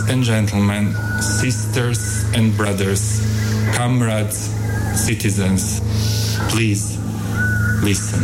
and gentlemen, sisters and brothers, comrades, citizens, please listen.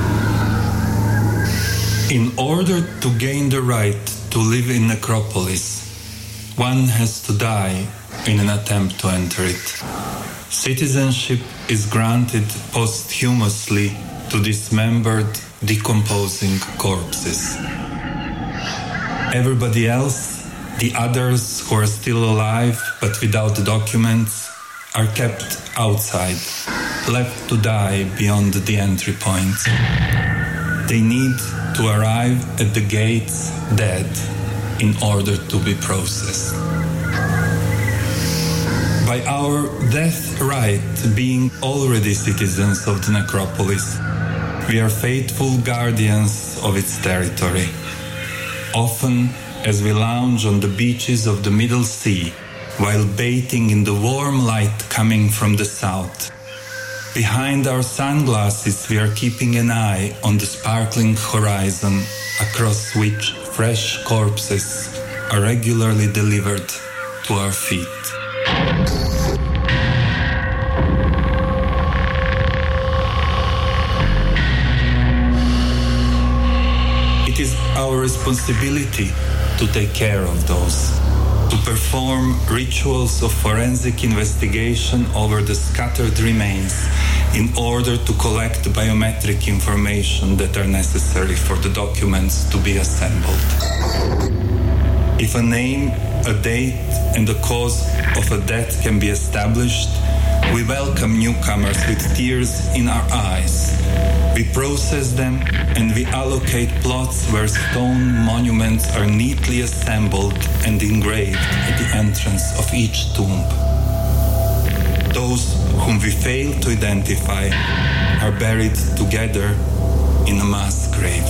In order to gain the right to live in necropolis, one has to die in an attempt to enter it. Citizenship is granted posthumously to dismembered, decomposing corpses. Everybody else, the others who are still alive but without documents, are kept outside, left to die beyond the entry point. They need to arrive at the gates dead in order to be processed. By our death right, being already citizens of the necropolis, we are faithful guardians of its territory. Often, as we lounge on the beaches of the Middle Sea, while bathing in the warm light coming from the south, behind our sunglasses we are keeping an eye on the sparkling horizon across which fresh corpses are regularly delivered to our feet. It is our responsibility to take care of those, to perform rituals of forensic investigation over the scattered remains in order to collect biometric information that are necessary for the documents to be assembled. If a name, a date, and the cause of a death can be established, we welcome newcomers with tears in our eyes. We process them and we allocate plots where stone monuments are neatly assembled and engraved at the entrance of each tomb. Those whom we fail to identify are buried together in a mass grave.